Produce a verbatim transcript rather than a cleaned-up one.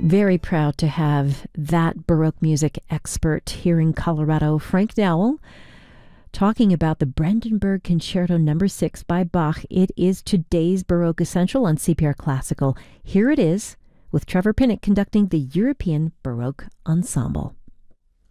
Very proud to have that Baroque music expert here in Colorado, Frank Dowell, talking about the Brandenburg Concerto number six by Bach. It is today's Baroque Essential on C P R Classical. Here it is, with Trevor Pinnock conducting the European Baroque Ensemble.